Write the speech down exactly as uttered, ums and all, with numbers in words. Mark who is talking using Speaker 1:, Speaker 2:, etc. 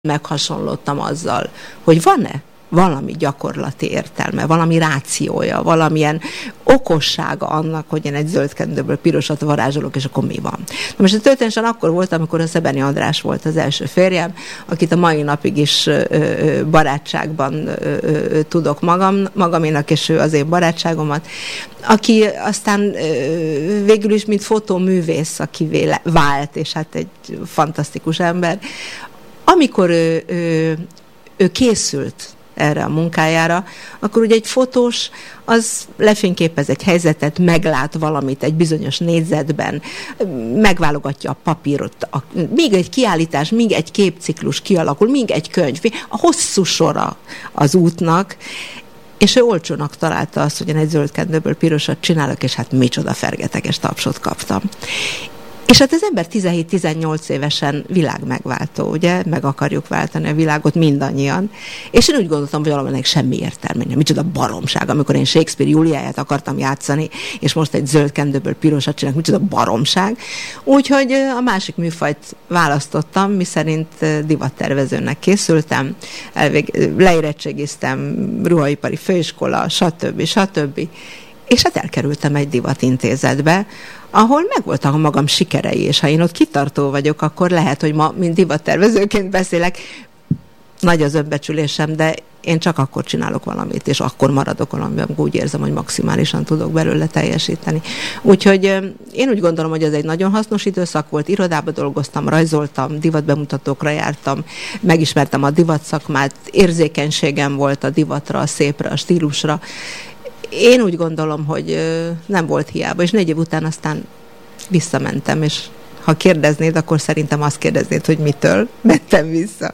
Speaker 1: meghasonlottam azzal, hogy van-e valami gyakorlati értelme, valami rációja, valamilyen okossága annak, hogy én egy zöld kendőből pirosat varázsolok, és akkor mi van. Na most a történetesen akkor volt, amikor a Szebeni András volt az első férjem, akit a mai napig is ö, ö, barátságban ö, ö, tudok magam, magaménak, és ő az én barátságomat, aki aztán ö, végül is, mint fotóművész, akivé vált, és hát egy fantasztikus ember. Amikor ő, ő, ő készült erre a munkájára, akkor ugye egy fotós az lefényképez egy helyzetet, meglát valamit egy bizonyos négyzetben, megválogatja a papírot, a, még egy kiállítás, még egy képciklus kialakul, még egy könyv, a hosszú sora az útnak, és ő olcsónak találta azt, hogy én egy zöld kendőből pirosat csinálok, és hát micsoda fergeteges tapsot kaptam. És hát az ember tizenhét-tizennyolc évesen világ megváltó, ugye? Meg akarjuk váltani a világot mindannyian. És én úgy gondoltam, hogy valaminek semmi értelme nem. Micsoda baromság, amikor én Shakespeare Júliáját akartam játszani, és most egy zöld kendőből pirosat csinálok, micsoda baromság. Úgyhogy a másik műfajt választottam, miszerint divattervezőnek készültem, elvég, leérettségiztem, ruhaipari főiskola, stb. stb. És hát elkerültem egy divatintézetbe, ahol megvoltak a magam sikerei, és ha én ott kitartó vagyok, akkor lehet, hogy ma, mint divattervezőként beszélek, nagy az önbecsülésem, de én csak akkor csinálok valamit, és akkor maradok valamiben, amikor úgy érzem, hogy maximálisan tudok belőle teljesíteni. Úgyhogy én úgy gondolom, hogy ez egy nagyon hasznos időszak volt, irodában dolgoztam, rajzoltam, divatbemutatókra jártam, megismertem a divatszakmát, érzékenységem volt a divatra, a szépre, a stílusra. Én úgy gondolom, hogy nem volt hiába, és négy év után aztán visszamentem, és ha kérdeznéd, akkor szerintem azt kérdeznéd, hogy mitől mentem vissza.